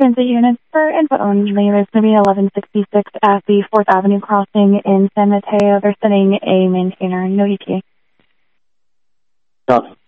transit units for input only. There's going to be 1166 at the 4th Avenue crossing in San Mateo. They're sending a maintainer, no ETA. Copy.